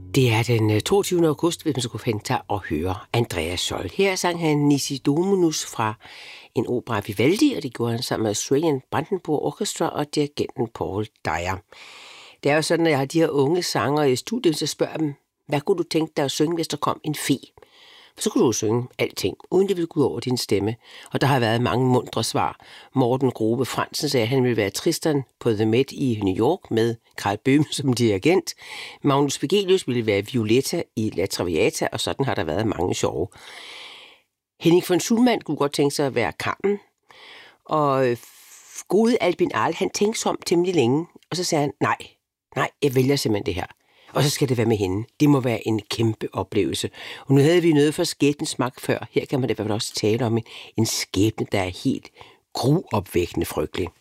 Det er den 22. august, hvis man skulle finde sig og høre Andreas Scholl. Her sang han Nisi Dominus fra en opera Vivaldi, og det gjorde han sammen med Australian Brandenburg Orchestra og dirigenten Paul Dyer. Det er jo sådan, at jeg har de her unge sangere i studiet, så spørger dem, hvad kunne du tænke dig at synge, hvis der kom en fe? Så kunne du synge alting, uden det ville gå ud over din stemme. Og der har været mange mundre svar. Morten Grube Fransen sagde, at han ville være Tristan på The Met i New York med Carl Böhm som dirigent. Magnus Begelius ville være Violetta i La Traviata, og sådan har der været mange sjove. Henning von Schulman kunne godt tænke sig at være Carmen. Og gode Albin Ahl, han tænkte sig om temmelig længe, og så sagde han, nej, jeg vælger simpelthen det her. Og så skal det være med hende. Det må være en kæmpe oplevelse. Og nu havde vi noget for skæbnens magt før. Her kan man da også tale om en skæbne, der er helt gruopvækkende frygtelig.